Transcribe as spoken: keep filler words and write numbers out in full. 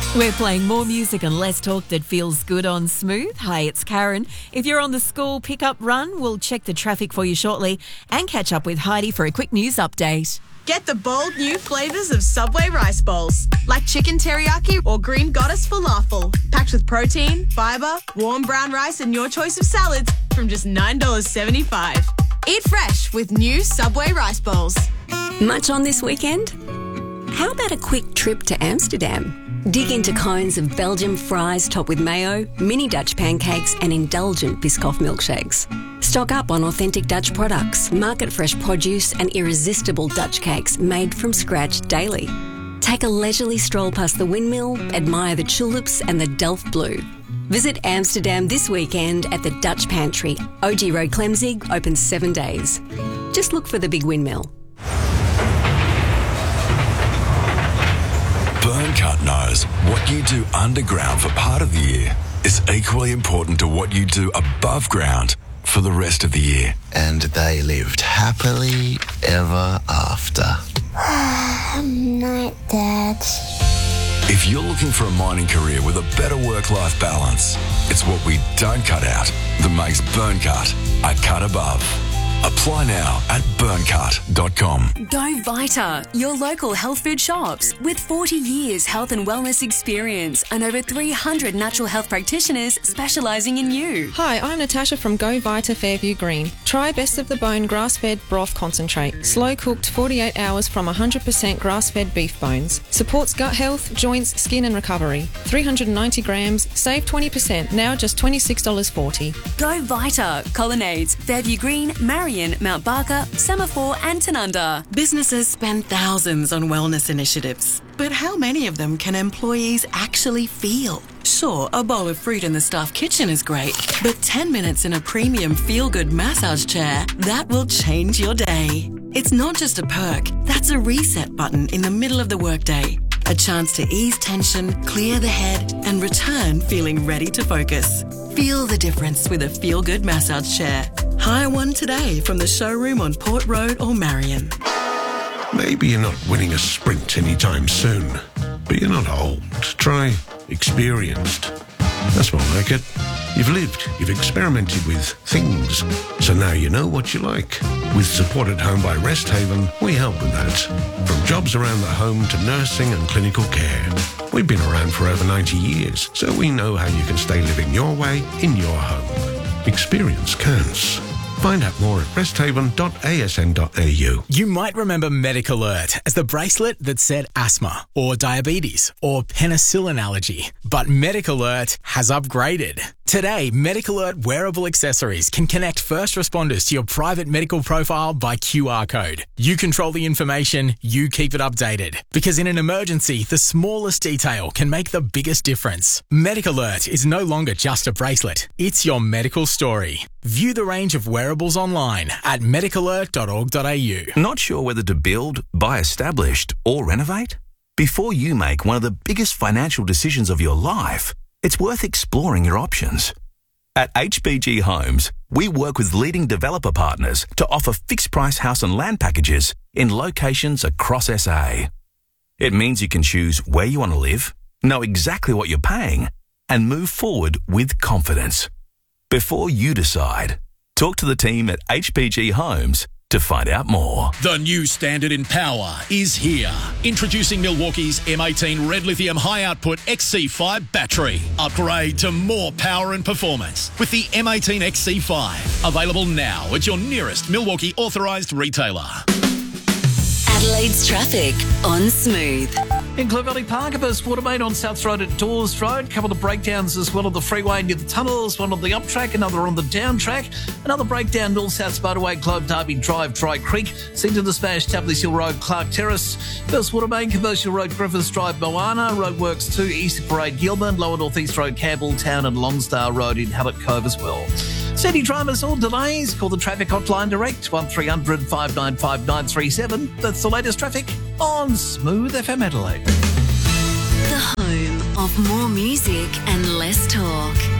We're playing more music and less talk that feels good on Smooth. Hi, it's Karen. If you're on the school pickup run, we'll check the traffic for you shortly and catch up with Heidi for a quick news update. Get the bold new flavours of Subway rice bowls, like chicken teriyaki or green goddess falafel, packed with protein, fibre, warm brown rice and your choice of salads from just nine dollars seventy-five. Eat fresh with new Subway rice bowls. Much on this weekend? How about a quick trip to Amsterdam? Dig into cones of Belgian fries topped with mayo, mini Dutch pancakes and indulgent Biscoff milkshakes. Stock up on authentic Dutch products, market-fresh produce and irresistible Dutch cakes made from scratch daily. Take a leisurely stroll past the windmill, admire the tulips and the Delft Blue. Visit Amsterdam this weekend at the Dutch Pantry. O G Road Clemzig, open seven days. Just look for the big windmill. Burncut knows what you do underground for part of the year is equally important to what you do above ground for the rest of the year. And they lived happily ever after. Night, Dad. If you're looking for a mining career with a better work-life balance, it's what we don't cut out that makes Burncut a cut above. Apply now at burncut dot com. Go Vita, your local health food shops. With forty years health and wellness experience and over three hundred natural health practitioners specialising in you. Hi, I'm Natasha from Go Vita Fairview Green. Try Best of the Bone grass-fed broth concentrate. Slow-cooked forty-eight hours from one hundred percent grass-fed beef bones. Supports gut health, joints, skin and recovery. three hundred ninety grams, save twenty percent, now just twenty-six dollars forty. Go Vita, Colonnades, Fairview Green, Marion, Mount Barker, Semaphore and Tanunda. Businesses spend thousands on wellness initiatives, but how many of them can employees actually feel? Sure, a bowl of fruit in the staff kitchen is great, but ten minutes in a premium feel-good massage chair, that will change your day. It's not just a perk, that's a reset button in the middle of the workday. A chance to ease tension, clear the head, and return feeling ready to focus. Feel the difference with a feel-good massage chair. Hire one today from the showroom on Port Road or Marion. Maybe you're not winning a sprint anytime soon, but you're not old. Try experienced. That's more like it. You've lived, you've experimented with things, so now you know what you like. With Support at Home by Rest Haven, we help with that. From jobs around the home to nursing and clinical care. We've been around for over ninety years, so we know how you can stay living your way in your home. Experience counts. Find out more at rest haven dot a s n dot a u. You might remember Medic Alert as the bracelet that said asthma or diabetes or penicillin allergy. But Medic Alert has upgraded. Today, Medic Alert wearable accessories can connect first responders to your private medical profile by Q R code. You control the information, you keep it updated. Because in an emergency, the smallest detail can make the biggest difference. Medic Alert is no longer just a bracelet, it's your medical story. View the range of wearables online at medic alert dot org dot a u. Not sure whether to build, buy established, or renovate? Before you make one of the biggest financial decisions of your life, it's worth exploring your options. At H B G Homes, we work with leading developer partners to offer fixed-price house and land packages in locations across S A. It means you can choose where you want to live, know exactly what you're paying, and move forward with confidence. Before you decide, talk to the team at H B G Homes to find out more. The new standard in power is here. Introducing Milwaukee's M eighteen Red Lithium High Output X C five battery. Upgrade to more power and performance with the M eighteen X C five. Available now at your nearest Milwaukee authorised retailer. Adelaide's traffic on Smooth. In Clovelly Park, a burst water main on South Road at Dawes Road. A couple of breakdowns as well on the freeway near the tunnels, one on the up track, another on the down track. Another breakdown north-south motorway, Clove Derby Drive, Dry Creek. Seen to the smash, Tapley Hill Road, Clark Terrace. Burst water main, Commercial Road, Griffiths Drive, Moana. Roadworks two, East Parade, Gilman. Lower North East Road, Campbelltown and Longstar Road in Hallett Cove as well. City dramas or delays, call the traffic hotline direct, one three hundred five nine five nine three seven. That's the latest traffic on Smooth F M Adelaide. The home of more music and less talk.